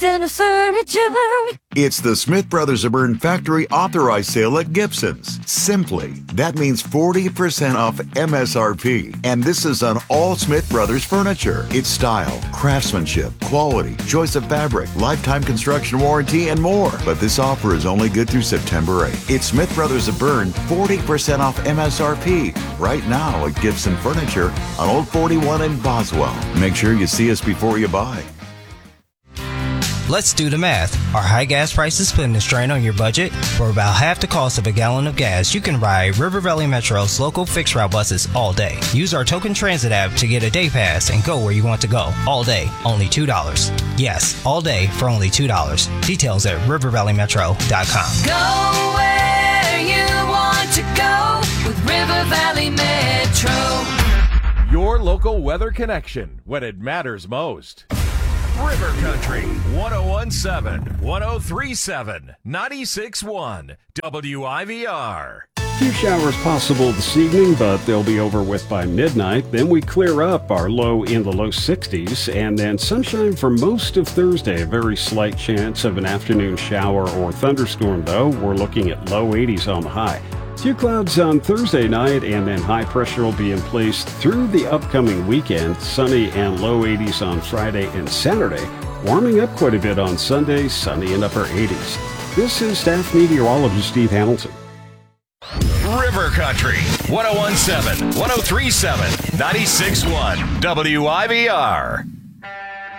Dental Furniture. It's the Smith Brothers of Bern Factory Authorized Sale at Gibson's. Simply, that means 40% off MSRP. And this is on all Smith Brothers furniture. It's style, craftsmanship, quality, choice of fabric, lifetime construction warranty, and more. But this offer is only good through September 8th. It's Smith Brothers of Bern, 40% off MSRP. Right now at Gibson Furniture on Old 41 in Boswell. Make sure you see us before you buy. Let's do the math. Are high gas prices putting a strain on your budget? For about half the cost of a gallon of gas, you can ride River Valley Metro's local fixed route buses all day. Use our Token Transit app to get a day pass and go where you want to go. All day, only $2. Yes, all day for only $2. Details at rivervalleymetro.com. Go where you want to go with River Valley Metro. Your local weather connection when it matters most. River Country 1017, 1037, 96.1 WIVR. Few showers possible this evening, but they'll be over with by midnight. Then we clear up, our low in the low 60s, and then sunshine for most of Thursday. A very slight chance of an afternoon shower or thunderstorm, though. We're looking at low 80s on the high. Few clouds on Thursday night, and then high pressure will be in place through the upcoming weekend. Sunny and low 80s on Friday and Saturday. Warming up quite a bit on Sunday, sunny and upper 80s. This is staff meteorologist Steve Hamilton. River Country 1017, 1037, 96.1 WIVR.